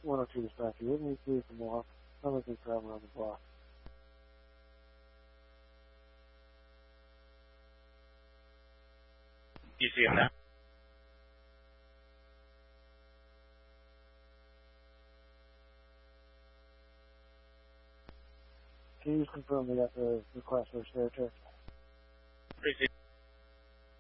102 dispatch. You hit me through for more. I'm looking for around the block. You see him now? Can you just confirm we got the request for a stair check? Appreciate it.